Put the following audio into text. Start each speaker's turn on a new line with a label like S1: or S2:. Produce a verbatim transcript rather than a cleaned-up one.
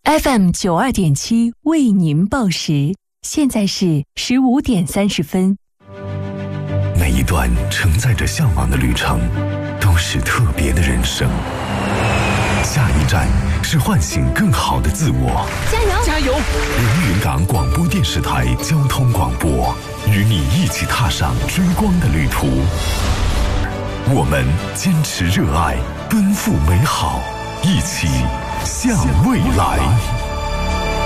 S1: F M 九二点七为您报时，现在是十五点三十分。
S2: 每一段承载着向往的旅程，都是特别的人生。下一站是唤醒更好的自我。
S3: 加油！
S4: 加油！
S2: 连云港广播电视台交通广播，与你一起踏上追光的旅途。我们坚持热爱，奔赴美好，一起向未来。